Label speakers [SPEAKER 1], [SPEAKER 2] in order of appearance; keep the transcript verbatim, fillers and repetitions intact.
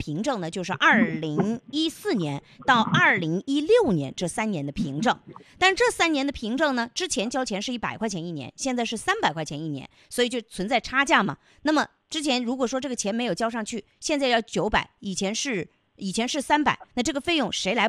[SPEAKER 1] 凭证呢，就是二零一四年到二零一六年这三年的凭证。但这三年的凭证呢，之前交钱是一百块钱一年，现在是三百块钱一年，所以就存在差价嘛。那么之前如果说这个钱没有交上去，现在要九百，以前是以前是三百，那这个费用谁来